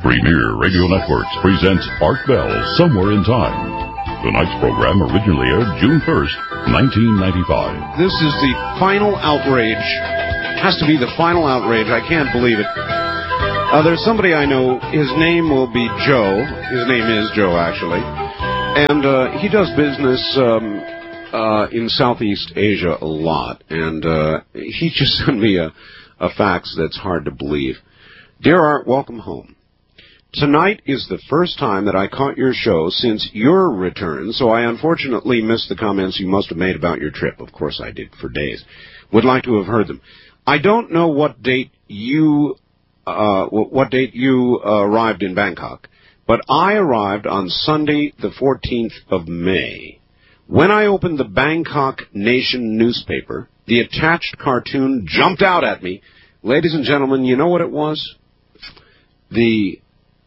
Premier Radio Networks presents Art Bell, Somewhere in Time. Tonight's program originally aired June 1st, 1995. This is the final outrage. Has to be the final outrage. I can't believe it. There's somebody I know. His name will be Joe. His name is Joe, actually. And he does business in Southeast Asia a lot. And he just sent me a fax that's hard to believe. Dear Art, welcome home. Tonight is the first time that I caught your show since your return, so I unfortunately missed the comments you must have made about your trip. Of course I did, for days. Would like to have heard them. I don't know what date you arrived in Bangkok, but I arrived on Sunday, the 14th of May. When I opened the Bangkok Nation newspaper, the attached cartoon jumped out at me. Ladies and gentlemen, you know what it was? The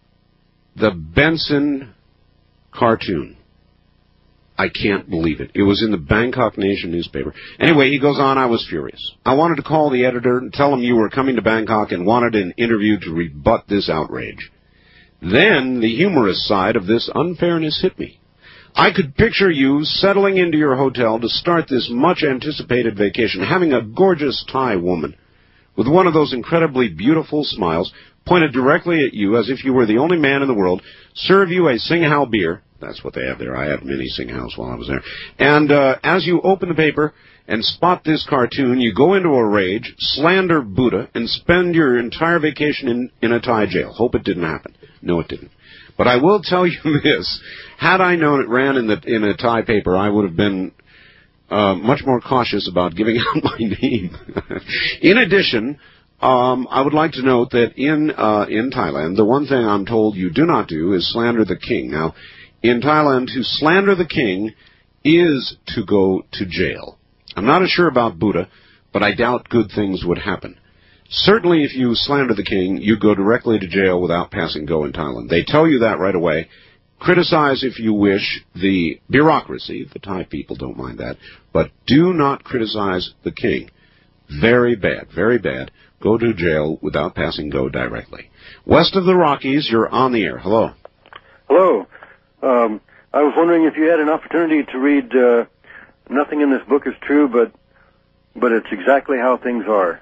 Benson cartoon. I can't believe it. It was in the Bangkok Nation newspaper. Anyway, he goes on, I was furious. I wanted to call the editor and tell him you were coming to Bangkok and wanted an interview to rebut this outrage. Then the humorous side of this unfairness hit me. I could picture you settling into your hotel to start this much-anticipated vacation, having a gorgeous Thai woman with one of those incredibly beautiful smiles pointed directly at you as if you were the only man in the world, serve you a Singhao beer. That's what they have there. I had many Singhaos while I was there. And as you open the paper and spot this cartoon, you go into a rage, slander Buddha, and spend your entire vacation in a Thai jail. Hope it didn't happen. No, it didn't. But I will tell you this. Had I known it ran in a Thai paper, I would have been much more cautious about giving out my name. In addition, I would like to note that in Thailand, the one thing I'm told you do not do is slander the king. Now, in Thailand, to slander the king is to go to jail. I'm not as sure about Buddha, but I doubt good things would happen. Certainly, if you slander the king, you go directly to jail without passing go in Thailand. They tell you that right away. Criticize, if you wish, the bureaucracy. The Thai people don't mind that. But do not criticize the king. Very bad, very bad. Go to jail without passing go directly. West of the Rockies, you're on the air. Hello. Hello. I was wondering if you had an opportunity to read Nothing in This Book is True, but it's exactly how things are.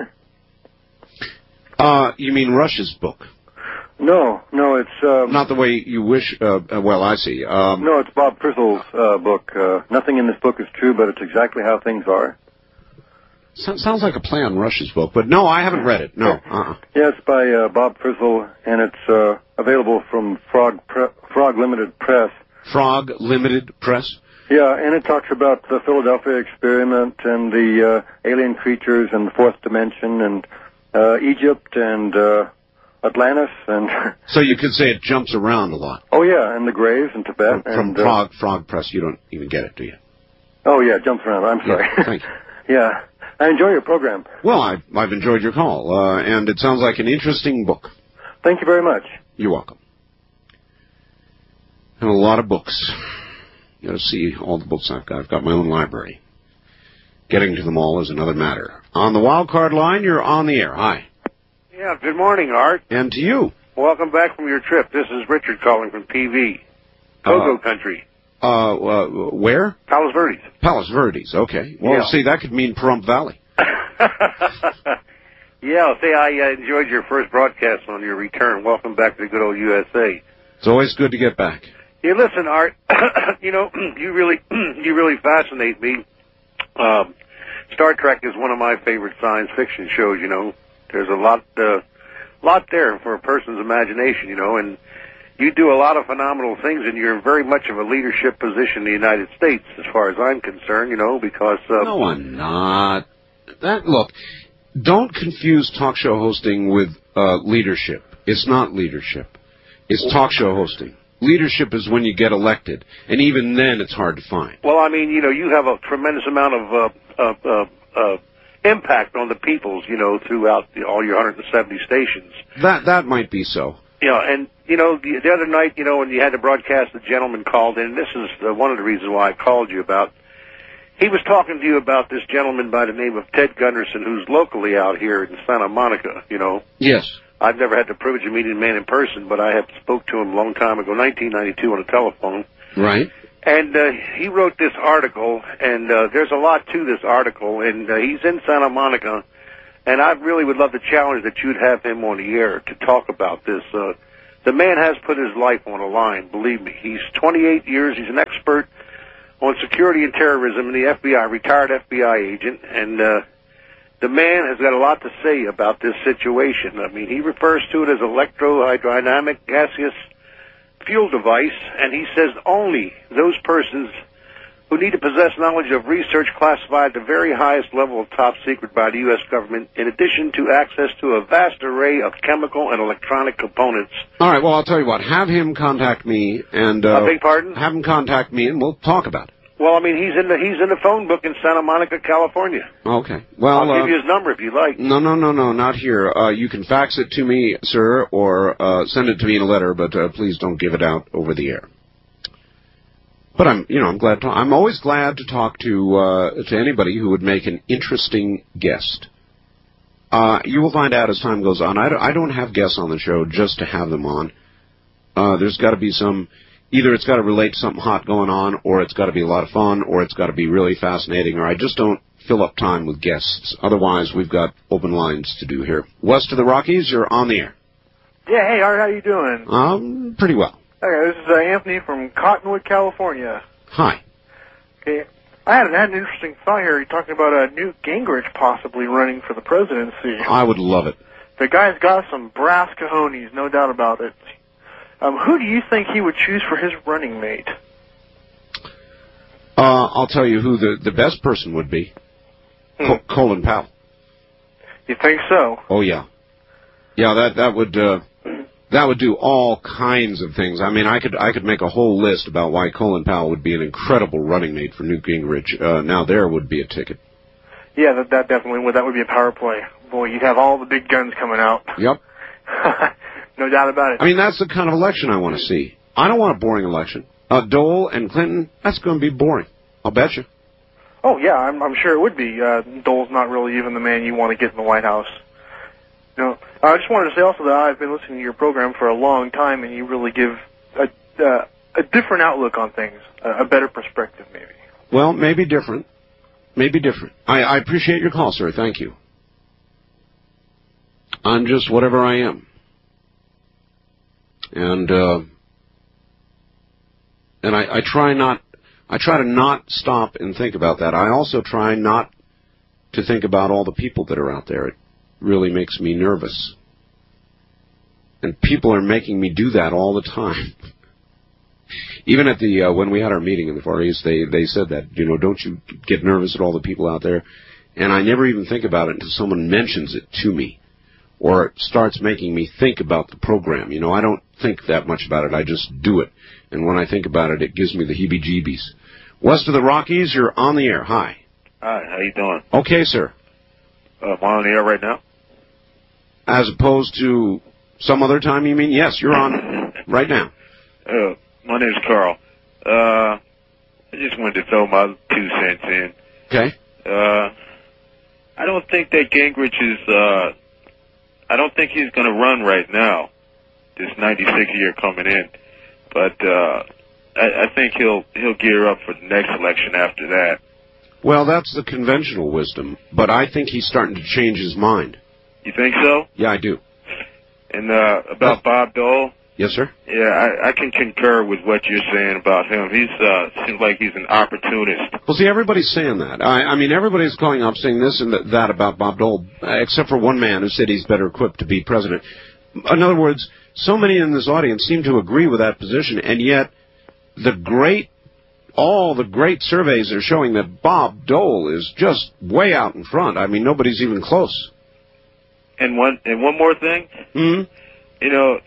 You mean Rush's book? No, it's... Not the way you wish... well, I see. No, it's Bob Frizzle's book. Nothing in This Book is True, but it's exactly how things are. Sounds like a play on Rush's book, but no, I haven't read it. No. Yeah, it's by Bob Frizzle, and it's available from Frog Limited Press. Frog Limited Press? Yeah, and it talks about the Philadelphia experiment and the alien creatures and the fourth dimension and Egypt and Atlantis and... So you could say it jumps around a lot. Oh, yeah, and the graves in Tibet. From Frog Press, you don't even get it, do you? Oh, yeah, it jumps around. I'm sorry. Yeah, thank you. Yeah. I enjoy your program. Well, I've enjoyed your call, and it sounds like an interesting book. Thank you very much. You're welcome. And a lot of books. You got to see all the books I've got. I've got my own library. Getting to them all is another matter. On the wild card line, you're on the air. Hi. Yeah, good morning, Art. And to you. Welcome back from your trip. This is Richard calling from PV. Cocoa Country. Where? Palos Verdes. Palos Verdes, okay. Well, yeah. See, that could mean Pahrump Valley. Yeah, see, I enjoyed your first broadcast on your return. Welcome back to the good old USA. It's always good to get back. Yeah, listen, Art, you know, you really fascinate me. Star Trek is one of my favorite science fiction shows, you know. There's a lot there for a person's imagination, you know, and you do a lot of phenomenal things, and you're in very much of a leadership position in the United States, as far as I'm concerned, you know, because... No, I'm not. Look, don't confuse talk show hosting with leadership. It's not leadership. It's talk show hosting. Leadership is when you get elected, and even then it's hard to find. Well, I mean, you know, you have a tremendous amount of impact on the peoples, you know, throughout all your 170 stations. That might be so. Yeah, and, you know, the other night, you know, when you had the broadcast, the gentleman called in. This is one of the reasons why I called you about. He was talking to you about this gentleman by the name of Ted Gunderson, who's locally out here in Santa Monica, you know. Yes. I've never had the privilege of meeting the man in person, but I have spoke to him a long time ago, 1992, on the telephone. Right. And he wrote this article, and there's a lot to this article, and he's in Santa Monica, and I really would love to challenge that you'd have him on the air to talk about this. The man has put his life on the line, believe me. He's 28 years. He's an expert on security and terrorism in the FBI, retired FBI agent, and the man has got a lot to say about this situation. I mean, he refers to it as electrohydrodynamic gaseous fuel device, and he says only those persons who need to possess knowledge of research classified at the very highest level of top secret by the U.S. government, in addition to access to a vast array of chemical and electronic components. All right, well, I'll tell you what. Have him contact me, and I beg pardon? Have him contact me, and we'll talk about it. Well, I mean, he's in the phone book in Santa Monica, California. Okay. Well, I'll give you his number if you like. No, not here. You can fax it to me, sir, or send it to me in a letter, but please don't give it out over the air. But I'm glad to. I'm always glad to talk to anybody who would make an interesting guest. You will find out as time goes on. I don't have guests on the show just to have them on. There's got to be some. Either it's got to relate to something hot going on, or it's got to be a lot of fun, or it's got to be really fascinating, or I just don't fill up time with guests. Otherwise, we've got open lines to do here. West of the Rockies, you're on the air. Yeah, hey, Art, how you doing? Pretty well. Okay, this is Anthony from Cottonwood, California. Hi. Okay, I had an interesting thought here. You're talking about Newt Gingrich possibly running for the presidency. I would love it. The guy's got some brass cojones, no doubt about it. Who do you think he would choose for his running mate? I'll tell you who the best person would be. Colin Powell. You think so? Oh, yeah. Yeah, that would do all kinds of things. I mean, I could make a whole list about why Colin Powell would be an incredible running mate for Newt Gingrich. Now there would be a ticket. Yeah, that definitely would. That would be a power play. Boy, you'd have all the big guns coming out. Yep. No doubt about it. I mean, that's the kind of election I want to see. I don't want a boring election. Dole and Clinton, that's going to be boring. I'll bet you. Oh, yeah, I'm sure it would be. Dole's not really even the man you want to get in the White House. I just wanted to say also that I've been listening to your program for a long time, and you really give a different outlook on things, a better perspective, maybe. Well, maybe different. Maybe different. I appreciate your call, sir. Thank you. I'm just whatever I am. And I try to not stop and think about that. I also try not to think about all the people that are out there. It really makes me nervous. And people are making me do that all the time. Even at the when we had our meeting in the Far East, they said that, don't you get nervous at all the people out there? And I never even think about it until someone mentions it to me or starts making me think about the program. I don't think that much about it. I just do it. And when I think about it, it gives me the heebie-jeebies. West of the Rockies, you're on the air. Hi. Hi, how you doing? Okay, sir. Am I on the air right now? As opposed to some other time, you mean? Yes, you're on right now. My name's Carl. I just wanted to throw my 2 cents in. Okay. I don't think that Gingrich is, I don't think he's going to run right now, this 96 year coming in. But I think he'll gear up for the next election after that. Well, that's the conventional wisdom, but I think he's starting to change his mind. You think so? Yeah, I do. And about Bob Dole? Yes, sir? Yeah, I can concur with what you're saying about him. He's seems like he's an opportunist. Well, see, everybody's saying that. I mean, everybody's calling up saying this and that about Bob Dole, except for one man who said he's better equipped to be president. In other words, so many in this audience seem to agree with that position, and yet all the great surveys are showing that Bob Dole is just way out in front. I mean, nobody's even close. And one more thing. Mm-hmm.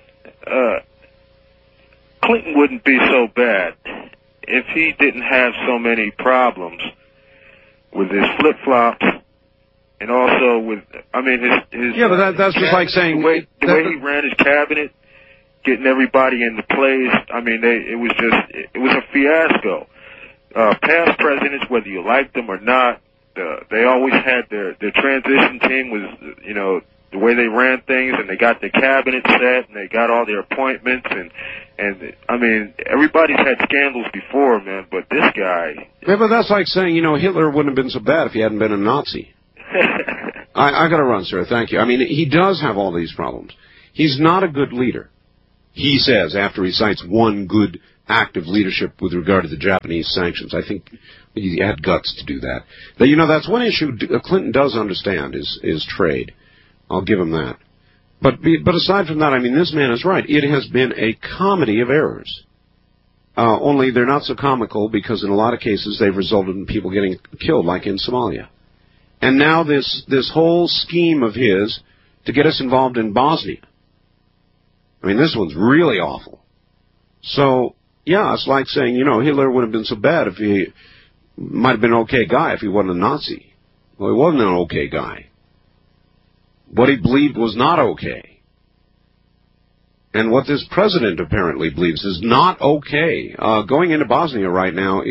Clinton wouldn't be so bad if he didn't have so many problems with his flip-flops and also with, his yeah, but that's just like saying... The way he ran his cabinet, getting everybody into place, it was a fiasco. Past presidents, whether you liked them or not, they always had their transition team was, the way they ran things, and they got their cabinet set, and they got all their appointments, and I mean, everybody's had scandals before, man, but this guy... Yeah, but that's like saying, Hitler wouldn't have been so bad if he hadn't been a Nazi. I got to run, sir. Thank you. I mean, he does have all these problems. He's not a good leader, he says, after he cites one good act of leadership with regard to the Japanese sanctions. I think he had guts to do that. That's one issue Clinton does understand is trade. I'll give him that. But aside from that, I mean, this man is right. It has been a comedy of errors. Only they're not so comical because in a lot of cases they've resulted in people getting killed, like in Somalia. And now this whole scheme of his to get us involved in Bosnia. I mean, this one's really awful. So, yeah, it's like saying, Hitler would have been so bad if he might have been an okay guy if he wasn't a Nazi. Well, he wasn't an okay guy. What he believed was not okay. And what this president apparently believes is not okay. Going into Bosnia right now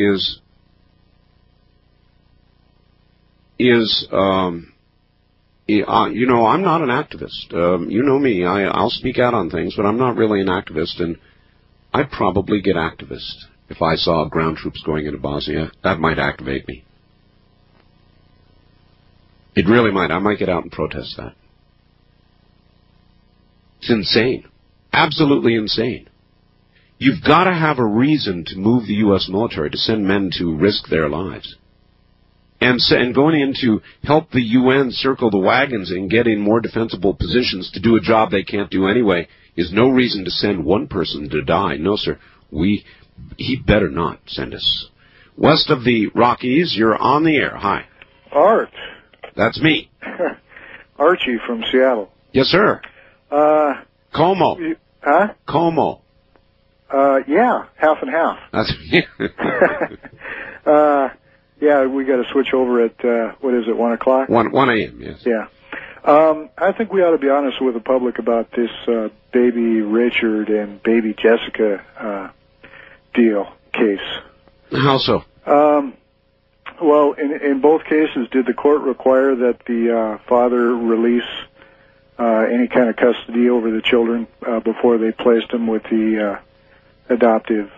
I'm not an activist. You know me. I'll speak out on things, but I'm not really an activist, and I'd probably get activist if I saw ground troops going into Bosnia. That might activate me. It really might. I might get out and protest that. It's insane. Absolutely insane. You've got to have a reason to move the U.S. military, to send men to risk their lives. And going in to help the UN circle the wagons and get in more defensible positions to do a job they can't do anyway is no reason to send one person to die. No, sir. He better not send us. West of the Rockies, you're on the air. Hi. Art. That's me. Archie from Seattle. Yes, sir. Como. Huh? Como. Yeah, half and half. That's yeah, we got to switch over at, 1 o'clock? 1 a.m., yes. Yeah. I think we ought to be honest with the public about this, Baby Richard and Baby Jessica, case. How so? Well, in both cases, did the court require that the, father release, any kind of custody over the children, before they placed them with the, adoptive,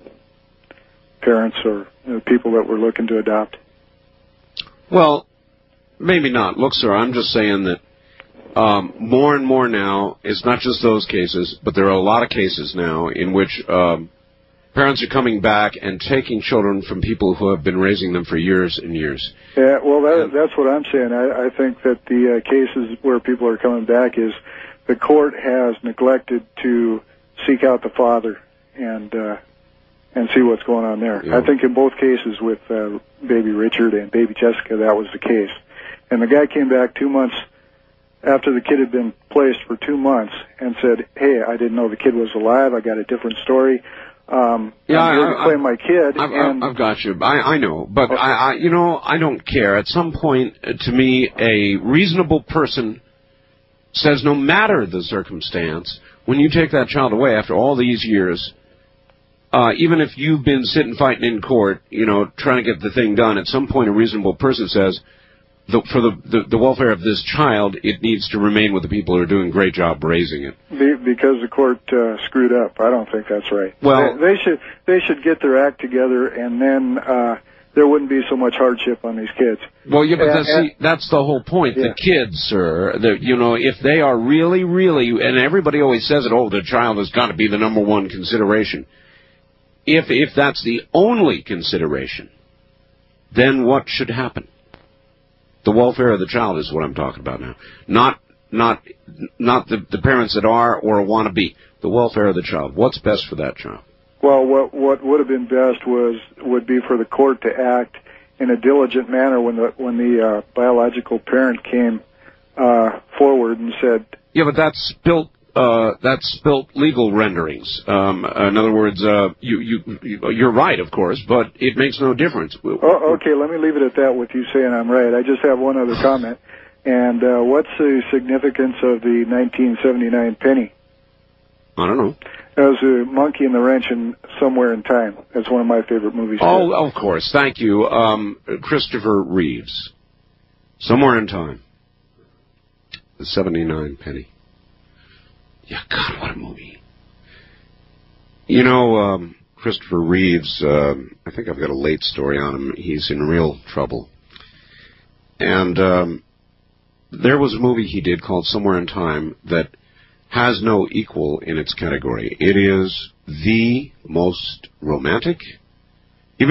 parents or people that were looking to adopt? Well, maybe not. Look, sir, I'm just saying that more and more now, it's not just those cases, but there are a lot of cases now in which parents are coming back and taking children from people who have been raising them for years and years. Yeah, well, that's what I'm saying. I think that the cases where people are coming back is the court has neglected to seek out the father and see what's going on there. Yeah. I think in both cases with Baby Richard and Baby Jessica, that was the case. And the guy came back 2 months after the kid had been placed for 2 months and said, hey, I didn't know the kid was alive. I got a different story. I'm here to claim my kid. I've got you. I know. But, I don't care. At some point, to me, a reasonable person says no matter the circumstance, when you take that child away after all these years, even if you've been sitting fighting in court, trying to get the thing done, at some point a reasonable person says, for the welfare of this child, it needs to remain with the people who are doing a great job raising it. Because the court screwed up. I don't think that's right. Well, they should get their act together, and then there wouldn't be so much hardship on these kids. Well, yeah, but that's the whole point. Yeah. The kids, sir, if they are really, really, and everybody always says it, the child has got to be the number one consideration. If that's the only consideration, then what should happen? The welfare of the child is what I'm talking about now. Not the parents that are or want to be. The welfare of the child. What's best for that child? Well, what would have been best would be for the court to act in a diligent manner when the biological parent came forward and said. Yeah, but that's spilt legal renderings. In other words, you're right, of course, but it makes no difference. Oh, okay, let me leave it at that with you saying I'm right. I just have one other comment. And what's the significance of the 1979 penny? I don't know. It was a monkey in the wrench in Somewhere in Time. That's one of my favorite movies. Oh, of course. Thank you. Christopher Reeves. Somewhere in Time. 79 Penny. Yeah, God, what a movie. You know, Christopher Reeves, I think I've got a late story on him. He's in real trouble. And there was a movie he did called Somewhere in Time that has no equal in its category. It is the most romantic,